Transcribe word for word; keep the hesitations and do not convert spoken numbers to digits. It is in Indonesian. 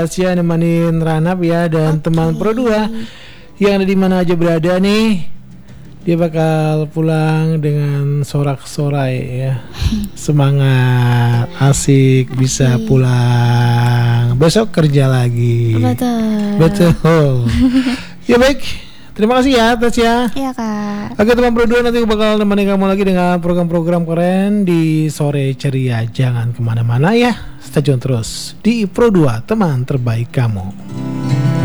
Tasya nemenin Ranap ya. Dan okay. teman Pro dua yang ada di mana aja berada nih, dia bakal pulang dengan sorak-sorai ya. Semangat, asik, bisa asik. Pulang. Besok kerja lagi. Betul. Betul. Ya baik, terima kasih ya Tasya. Iya Kak. Oke teman Pro dua, nanti bakal nemenin kamu lagi dengan program-program keren di sore ceria. Jangan kemana-mana ya, stay tune terus di Pro dua, teman terbaik kamu.